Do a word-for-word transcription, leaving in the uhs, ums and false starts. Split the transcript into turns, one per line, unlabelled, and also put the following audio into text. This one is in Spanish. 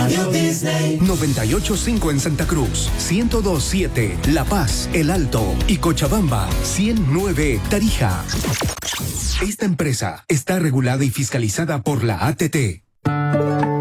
Radio Disney.
noventa y ocho punto cinco en Santa Cruz, ciento dos punto siete La Paz, El Alto y Cochabamba, ciento nueve Tarija. Esta empresa está regulada y fiscalizada por la A T T.